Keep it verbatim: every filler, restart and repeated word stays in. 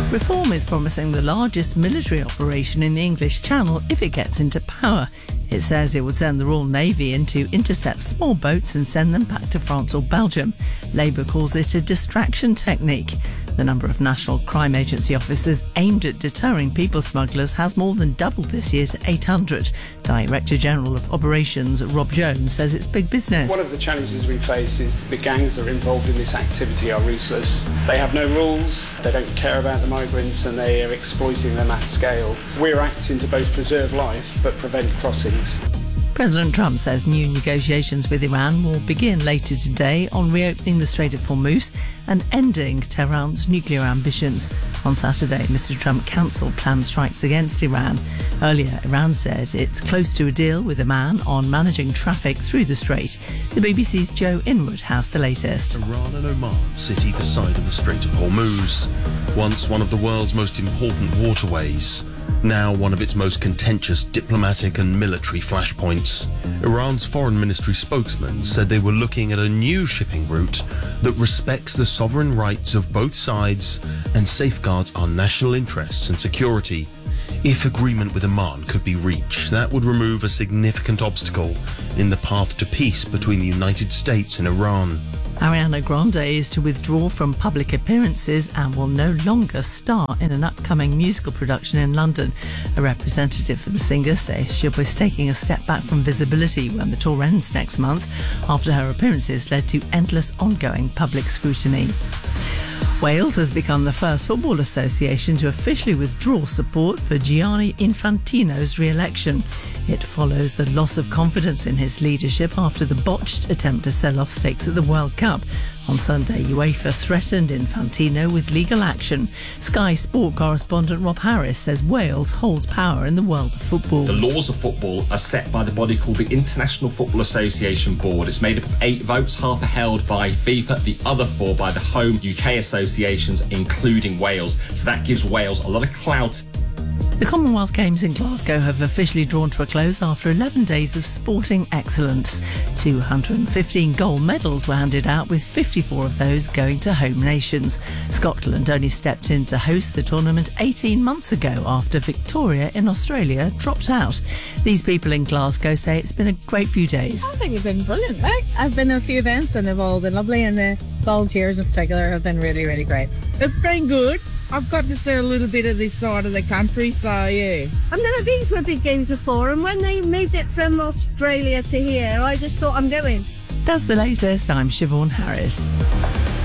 Reform is promising the largest military operation in the English Channel if it gets into power. It says it will send the Royal Navy in to intercept small boats and send them back to France or Belgium. Labour calls it a distraction technique. The number of National Crime Agency officers aimed at deterring people smugglers has more than doubled this year to eight hundred. Director General of Operations Rob Jones says it's big business. One of the challenges we face is the gangs that are involved in this activity are ruthless. They have no rules, they don't care about the migrants, and they are exploiting them at scale. We're acting to both preserve life but prevent crossings. President Trump says new negotiations with Iran will begin later today on reopening the Strait of Hormuz and ending Tehran's nuclear ambitions. On Saturday, Mister Trump cancelled planned strikes against Iran. Earlier, Iran said it's close to a deal with Oman on managing traffic through the strait. The B B C's Joe Inwood has the latest. Iran and Oman sit either side of the Strait of Hormuz, once one of the world's most important waterways. Now one of its most contentious diplomatic and military flashpoints. Iran's foreign ministry spokesman said they were looking at a new shipping route that respects the sovereign rights of both sides and safeguards our national interests and security. If agreement with Oman could be reached, that would remove a significant obstacle in the path to peace between the United States and Iran. Ariana Grande is to withdraw from public appearances and will no longer star in an upcoming musical production in London. A representative for the singer says she'll be taking a step back from visibility when the tour ends next month, after her appearances led to endless ongoing public scrutiny. Wales has become the first football association to officially withdraw support for Gianni Infantino's re-election. It follows the loss of confidence in his leadership after the botched attempt to sell off stakes at the World Cup. On Sunday, UEFA threatened Infantino with legal action. Sky Sport correspondent Rob Harris says Wales holds power in the world of football. The laws of football are set by the body called the International Football Association Board. It's made up of eight votes, half are held by FIFA, the other four by the home U K associations, including Wales. So that gives Wales a lot of clout. The Commonwealth Games in Glasgow have officially drawn to a close after eleven days of sporting excellence. two hundred fifteen gold medals were handed out, with fifty-four of those going to home nations. Scotland only stepped in to host the tournament eighteen months ago after Victoria in Australia dropped out. These people in Glasgow say it's been a great few days. I think it's been brilliant. Like, I've been to a few events and they've all been lovely, and the volunteers in particular have been really, really great. It's been good. I've got to see a little bit of this side of the country, so yeah. I've never been to a big games before, and when they moved it from Australia to here, I just thought I'm going. That's the latest. I'm Siobhan Harris.